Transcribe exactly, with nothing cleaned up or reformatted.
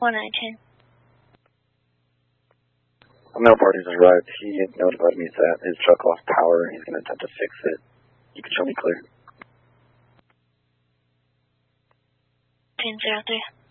one nineteen. A male party's arrived. He notified me that his truck lost power. He's going to attempt to fix it. You can show me clear. ten zero three.